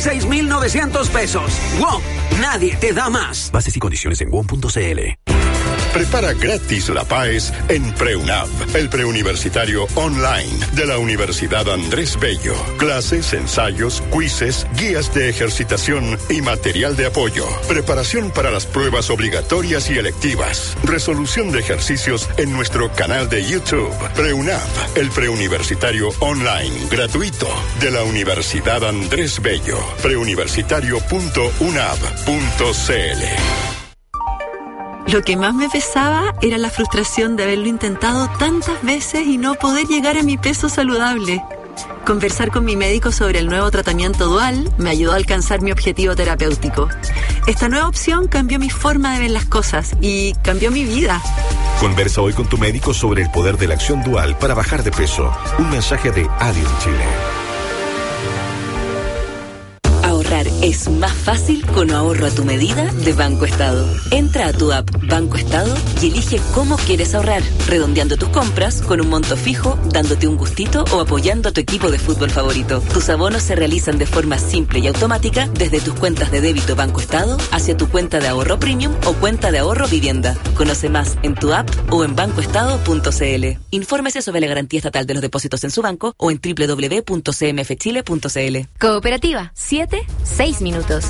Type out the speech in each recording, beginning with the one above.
16,900 pesos. WOM, nadie te da más. Bases y condiciones en WOM.cl. Prepara gratis la PAES en PreUNAV, el preuniversitario online de la Universidad Andrés Bello. Clases, ensayos, quizzes, guías de ejercitación y material de apoyo. Preparación para las pruebas obligatorias y electivas. Resolución de ejercicios en nuestro canal de YouTube. PreUNAV, el preuniversitario online gratuito de la Universidad Andrés Bello. preuniversitario.unav.cl. Lo que más me pesaba era la frustración de haberlo intentado tantas veces y no poder llegar a mi peso saludable. Conversar con mi médico sobre el nuevo tratamiento dual me ayudó a alcanzar mi objetivo terapéutico. Esta nueva opción cambió mi forma de ver las cosas y cambió mi vida. Conversa hoy con tu médico sobre el poder de la acción dual para bajar de peso. Un mensaje de Adium Chile. Ahorrar es más fácil con ahorro a tu medida de Banco Estado. Entra a tu app Banco Estado y elige cómo quieres ahorrar, redondeando tus compras con un monto fijo, dándote un gustito o apoyando a tu equipo de fútbol favorito. Tus abonos se realizan de forma simple y automática desde tus cuentas de débito Banco Estado hacia tu cuenta de ahorro premium o cuenta de ahorro vivienda. Conoce más en tu app o en bancoestado.cl. Infórmese sobre la garantía estatal de los depósitos en su banco o en www.cmfchile.cl. Cooperativa 7-6 minutos.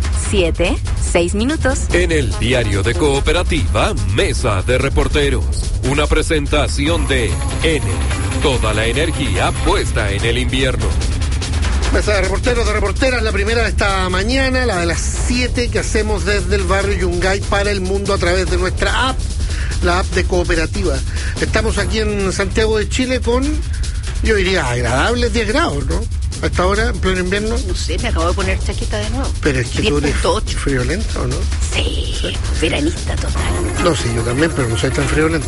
7-6 minutos. En el diario de Cooperativa, Mesa de Reporteros. Una presentación de N. Toda la energía puesta en el invierno. Mesa de reporteros, de reporteras, la primera de esta mañana, la de las 7 que hacemos desde el barrio Yungay para el mundo a través de nuestra app, la app de Cooperativa. Estamos aquí en Santiago de Chile con, yo diría, agradables 10 grados, ¿no? A esta hora, en pleno invierno. No sé, me acabo de poner chaqueta de nuevo. Pero es que tú eres friolenta, ¿o no? Sí, veranista total. No, sí, yo también, pero no soy tan friolento.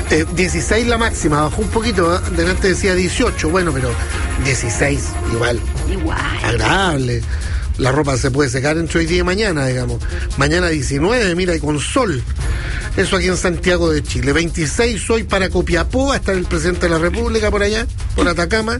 16 la máxima, bajó un poquito, ¿eh? Delante decía 18, bueno, pero 16, igual. Agradable. La ropa se puede secar entre hoy día y mañana, digamos. Mañana 19, mira, y con sol. Eso aquí en Santiago de Chile. 26 hoy para Copiapó, hasta el presidente de la República por allá, por Atacama.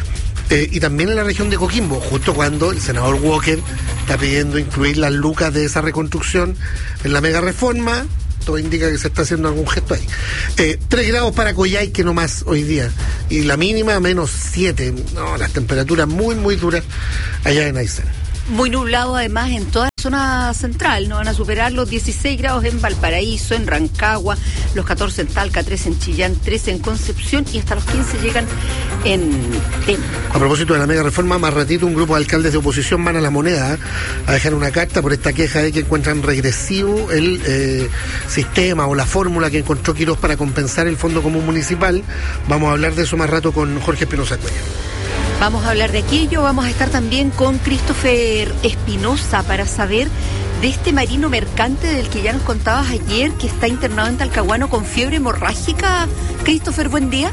Y también en la región de Coquimbo, justo cuando el senador Walker está pidiendo incluir las lucas de esa reconstrucción en la mega reforma. Todo indica que se está haciendo algún gesto ahí. 3 grados para Coyhaique nomás hoy día. Y la mínima menos 7. No, las temperaturas muy, muy duras allá en Aysén. Muy nublado además en toda la zona central, no van a superar los 16 grados en Valparaíso, en Rancagua, los 14 en Talca, 13 en Chillán, 13 en Concepción y hasta los 15 llegan en Temuco. A propósito de la mega reforma, más ratito un grupo de alcaldes de oposición van a La Moneda a dejar una carta por esta queja de que encuentran regresivo el sistema o la fórmula que encontró Quirós para compensar el Fondo Común Municipal. Vamos a hablar de eso más rato con Jorge Espinosa Cuellar. Vamos a hablar de aquello, vamos a estar también con Christopher Espinosa para saber de este marino mercante del que ya nos contabas ayer, que está internado en Talcahuano con fiebre hemorrágica. Christopher, buen día.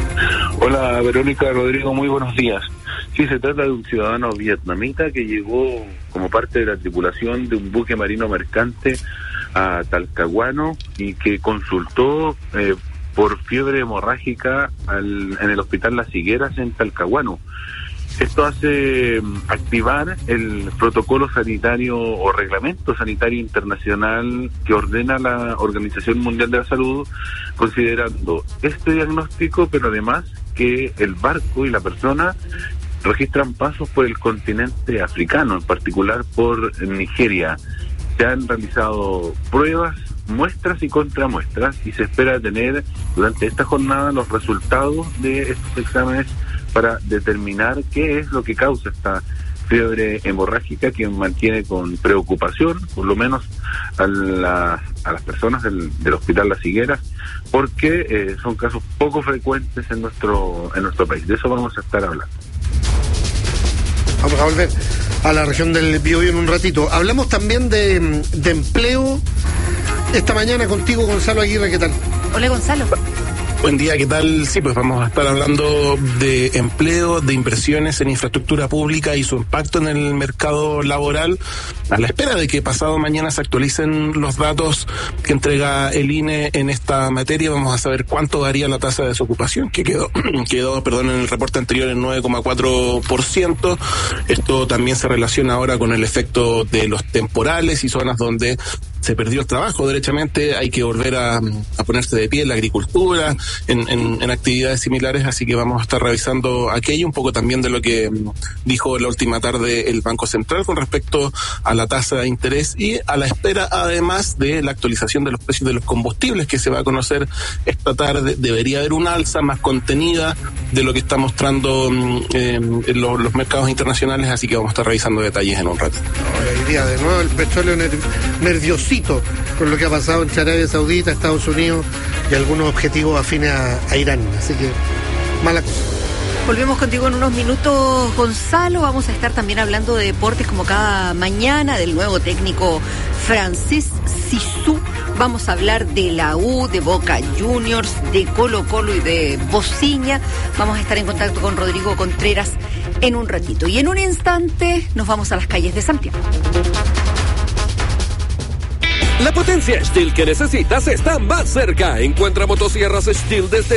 Hola, Verónica, Rodrigo, muy buenos días. Sí, se trata de un ciudadano vietnamita que llegó como parte de la tripulación de un buque marino mercante a Talcahuano y que consultó por fiebre hemorrágica en el hospital Las Higueras en Talcahuano. Esto hace activar el protocolo sanitario o reglamento sanitario internacional que ordena la Organización Mundial de la Salud, considerando este diagnóstico, pero además que el barco y la persona registran pasos por el continente africano, en particular por Nigeria. Se han realizado pruebas, muestras y contramuestras, y se espera tener durante esta jornada los resultados de estos exámenes para determinar qué es lo que causa esta fiebre hemorrágica que mantiene con preocupación, por lo menos a las personas del Hospital Las Higueras, porque son casos poco frecuentes en nuestro país. De eso vamos a estar hablando. Vamos a volver a la región del Biobío en un ratito. Hablamos también de empleo esta mañana contigo, Gonzalo Aguirre. ¿Qué tal? Hola, Gonzalo. Buen día, ¿qué tal? Sí, pues vamos a estar hablando de empleo, de inversiones en infraestructura pública y su impacto en el mercado laboral, a la espera de que pasado mañana se actualicen los datos que entrega el INE en esta materia. Vamos a saber cuánto daría la tasa de desocupación, que quedó en el reporte anterior en 9,4%. Esto también se relaciona ahora con el efecto de los temporales y zonas donde se perdió el trabajo derechamente. Hay que volver a ponerse de pie en la agricultura, en actividades similares, así que vamos a estar revisando aquello, un poco también de lo que dijo la última tarde el Banco Central con respecto a la tasa de interés, y a la espera además de la actualización de los precios de los combustibles que se va a conocer esta tarde. Debería haber una alza más contenida de lo que está mostrando en los mercados internacionales, así que vamos a estar revisando detalles en un rato. Hoy día de nuevo el petróleo nerviosito con lo que ha pasado entre Arabia Saudita, Estados Unidos y algunos objetivos afines a Irán, así que mala cosa. Volvemos contigo en unos minutos, Gonzalo. Vamos a estar también hablando de deportes como cada mañana, del nuevo técnico Francis Zizou. Vamos a hablar de la U, de Boca Juniors, de Colo Colo y de Bociña. Vamos a estar en contacto con Rodrigo Contreras en un ratito. Y en un instante nos vamos a las calles de Santiago. La potencia Stihl que necesitas está más cerca. Encuentra motosierras Stihl desde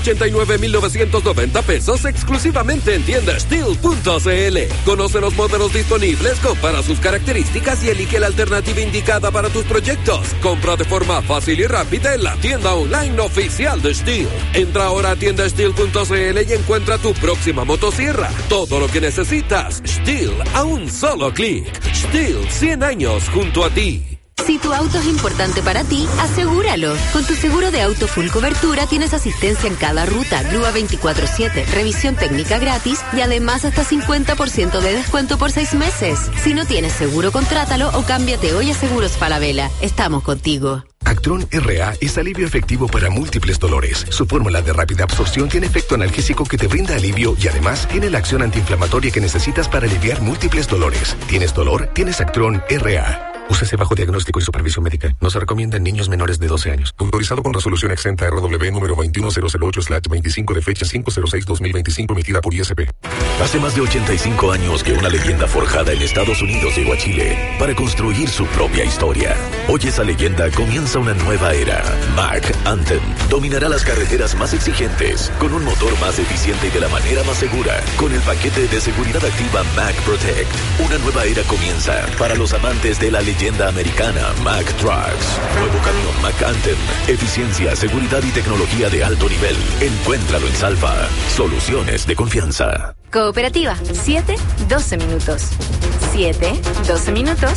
189,990 pesos exclusivamente en tienda Stihl.cl. Conoce los modelos disponibles, compara sus características y elige la alternativa indicada para tus proyectos. Compra de forma fácil y rápida en la tienda online oficial de Stihl. Entra ahora a tienda Stihl.cl y encuentra tu próxima motosierra. Todo lo que necesitas, Stihl a un solo clic. Stihl, 100 años junto a ti. Si tu auto es importante para ti, asegúralo. Con tu seguro de auto full cobertura tienes asistencia en cada ruta, grúa 24/7, revisión técnica gratis y además hasta 50% de descuento por 6 meses. Si no tienes seguro, contrátalo o cámbiate hoy a Seguros Falabella. Estamos contigo. Actron RA es alivio efectivo para múltiples dolores. Su fórmula de rápida absorción tiene efecto analgésico que te brinda alivio y además tiene la acción antiinflamatoria que necesitas para aliviar múltiples dolores. ¿Tienes dolor? Tienes Actron RA. Úsese bajo diagnóstico y supervisión médica. No se recomienda en niños menores de 12 años. Autorizado con resolución exenta RW número 21008/25 de fecha 5/06/2025 emitida por ISP. Hace más de 85 años que una leyenda forjada en Estados Unidos llegó a Chile para construir su propia historia. Hoy esa leyenda comienza una nueva era. Mack Anthem dominará las carreteras más exigentes con un motor más eficiente y de la manera más segura. Con el paquete de seguridad activa Mack Protect, una nueva era comienza para los amantes de la leyenda americana Mack Trucks. Nuevo camión Mack Anthem. Eficiencia, seguridad y tecnología de alto nivel. Encuéntralo en Salfa. Soluciones de confianza. Cooperativa, 7-12 minutos. 7-12 minutos.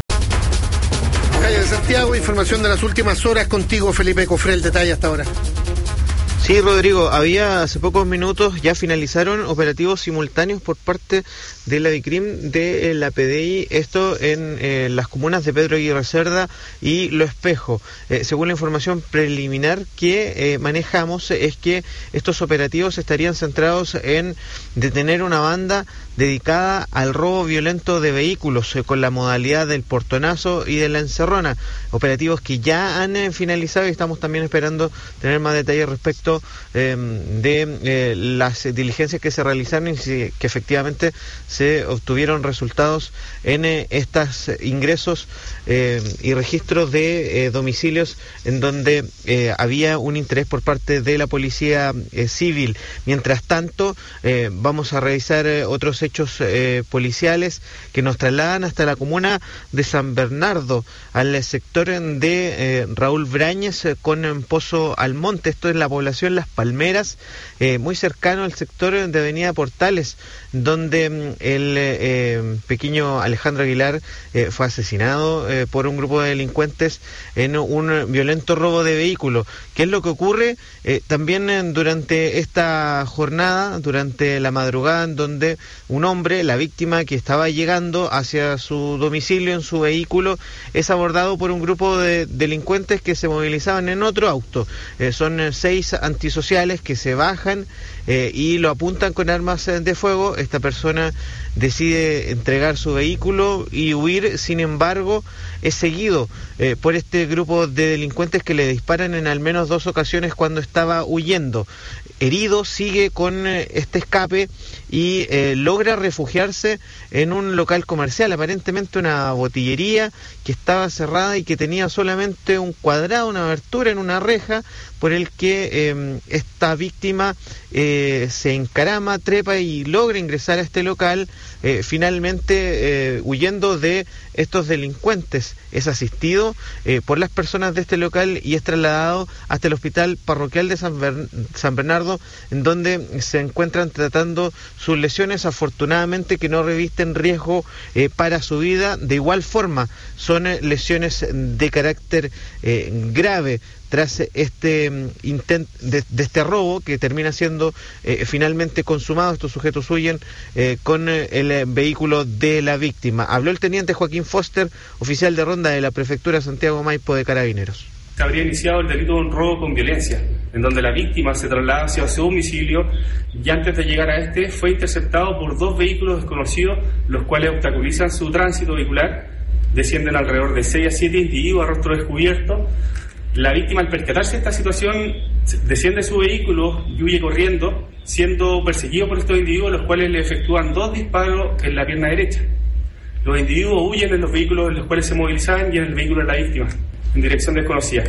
Calle de Santiago, información de las últimas horas contigo, Felipe Cofré, el detalle hasta ahora. Sí, Rodrigo, hace pocos minutos ya finalizaron operativos simultáneos por parte de la DICRIM de la PDI, esto en las comunas de Pedro Aguirre Cerda y Lo Espejo. Según la información preliminar que manejamos, es que estos operativos estarían centrados en detener una banda dedicada al robo violento de vehículos con la modalidad del portonazo y de la encerrona. Operativos que ya han finalizado y estamos también esperando tener más detalles respecto de las diligencias que se realizaron y que efectivamente se obtuvieron resultados en estos ingresos y registros de domicilios en donde había un interés por parte de la policía civil. Mientras tanto, vamos a revisar otros hechos policiales que nos trasladan hasta la comuna de San Bernardo, al sector de Raúl Brañez con Pozo Almonte. Esto es la población Las Palmeras, muy cercano al sector de Avenida Portales, donde el pequeño Alejandro Aguilar fue asesinado por un grupo de delincuentes en un violento robo de vehículo. ¿Qué es lo que ocurre? También durante esta jornada, durante la madrugada, en donde un hombre, la víctima que estaba llegando hacia su domicilio en su vehículo, es abordado por un grupo de delincuentes que se movilizaban en otro auto. Son 6 antisociales que se bajan y lo apuntan con armas de fuego. Esta persona decide entregar su vehículo y huir, sin embargo es seguido por este grupo de delincuentes que le disparan en al menos 2 ocasiones cuando estaba huyendo. Herido, sigue con este escape y logra refugiarse en un local comercial, aparentemente una botillería que estaba cerrada y que tenía solamente un cuadrado, una abertura en una reja, por el que esta víctima se encarama, trepa y logra ingresar a este local, finalmente huyendo de estos delincuentes. Es asistido por las personas de este local y es trasladado hasta el hospital parroquial de San Bernardo, en donde se encuentran tratando sus lesiones, afortunadamente que no revisten riesgo para su vida. De igual forma, son lesiones de carácter grave tras este intento de este robo que termina siendo finalmente consumado. Estos sujetos huyen con el vehículo de la víctima. Habló el teniente Joaquín Foster, oficial de ronda de la Prefectura Santiago Maipo de Carabineros. Se habría iniciado el delito de un robo con violencia, en donde la víctima se traslada hacia su domicilio y antes de llegar a este fue interceptado por 2 vehículos desconocidos, los cuales obstaculizan su tránsito vehicular. Descienden alrededor de 6 a 7 individuos a rostro descubierto. La víctima, al percatarse de esta situación, desciende de su vehículo y huye corriendo, siendo perseguido por estos individuos, los cuales le efectúan 2 disparos en la pierna derecha. Los individuos huyen en los vehículos en los cuales se movilizaban y en el vehículo de la víctima, en dirección desconocida.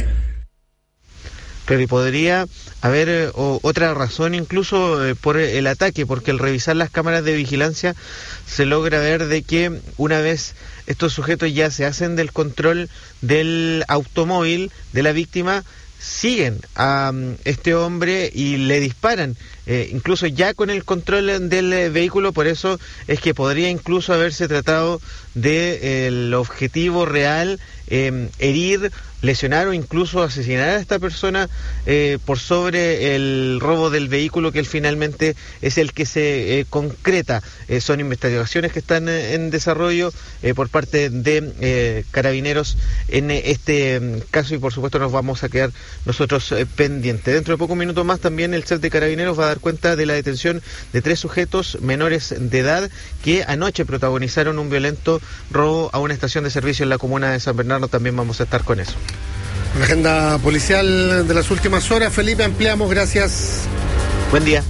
Pero podría haber otra razón incluso por el ataque, porque al revisar las cámaras de vigilancia se logra ver de que una vez estos sujetos ya se hacen del control del automóvil de la víctima, siguen a este hombre y le disparan, incluso ya con el control del vehículo. Por eso es que podría incluso haberse tratado de el objetivo real, herir, lesionar o incluso asesinar a esta persona por sobre el robo del vehículo, que finalmente es el que se concreta. Son investigaciones que están en desarrollo por parte de Carabineros en este caso, y por supuesto nos vamos a quedar nosotros pendientes. Dentro de pocos minutos más también el chef de Carabineros va a dar cuenta de la detención de 3 sujetos menores de edad que anoche protagonizaron un violento robo a una estación de servicio en la comuna de San Bernardo. También vamos a estar con eso. La agenda policial de las últimas horas, Felipe, ampliamos, gracias. Buen día.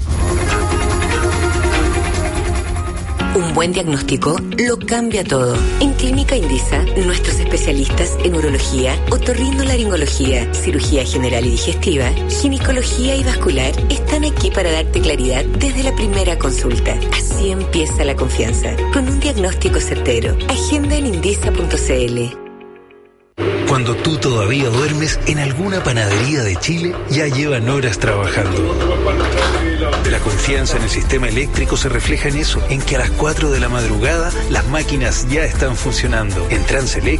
Un buen diagnóstico lo cambia todo. En Clínica Indisa, nuestros especialistas en urología, otorrinolaringología, cirugía general y digestiva, ginecología y vascular están aquí para darte claridad desde la primera consulta. Así empieza la confianza, con un diagnóstico certero. Agenda en indisa.cl. Cuando tú todavía duermes, en alguna panadería de Chile ya llevan horas trabajando. La confianza en el sistema eléctrico se refleja en eso, en que a las 4 de la madrugada las máquinas ya están funcionando. En Transelec